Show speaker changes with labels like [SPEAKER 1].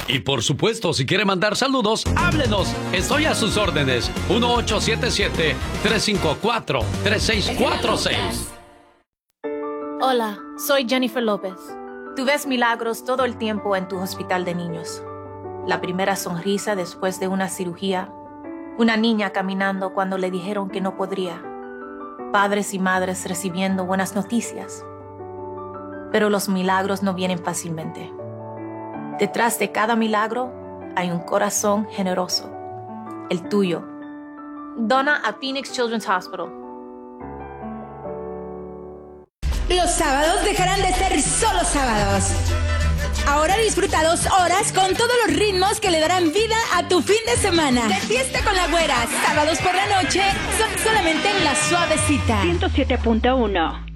[SPEAKER 1] Y por supuesto, si quiere mandar saludos, háblenos. Estoy a sus órdenes. 1877-354-3646.
[SPEAKER 2] Hola, soy Jennifer López. Tú ves milagros todo el tiempo en tu hospital de niños. La primera sonrisa después de una cirugía. Una niña caminando cuando le dijeron que no podría. Padres y madres recibiendo buenas noticias. Pero los milagros no vienen fácilmente. Detrás de cada milagro hay un corazón generoso. El tuyo. Dona a Phoenix Children's Hospital.
[SPEAKER 3] Los sábados dejarán de ser solo sábados. Ahora disfruta 2 horas con todos los ritmos que le darán vida a tu fin de semana. De fiesta con la güera, sábados por la noche, son solamente en La Suavecita.
[SPEAKER 4] 107.1